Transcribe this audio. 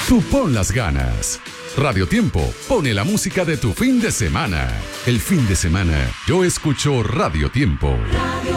Tú pon las ganas. Radio Tiempo pone la música de tu fin de semana. El fin de semana yo escucho Radio Tiempo. Radio